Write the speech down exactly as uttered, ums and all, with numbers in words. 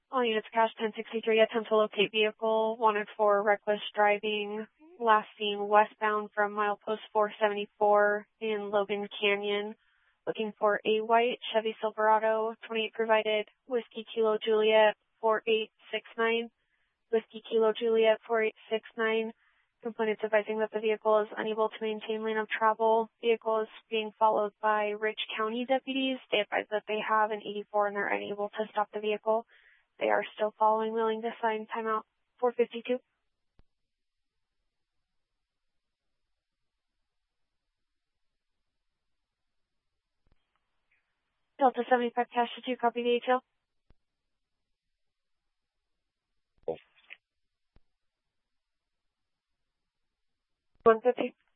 All units cash ten sixty-three, attempt to locate vehicle, wanted for reckless driving, last seen westbound from milepost four seventy-four in Logan Canyon, looking for a white Chevy Silverado, twenty-eight provided, Whiskey Kilo Juliet four eight six nine, Whiskey Kilo Juliet four eight six nine, complainants advising that the vehicle is unable to maintain lane of travel. Vehicle is being followed by Rich County deputies. They advise that they have an eighty-four and they're unable to stop the vehicle. They are still following, willing to sign timeout four fifty-two. Delta seventy-five cash to two, copy the A T L. one fifty.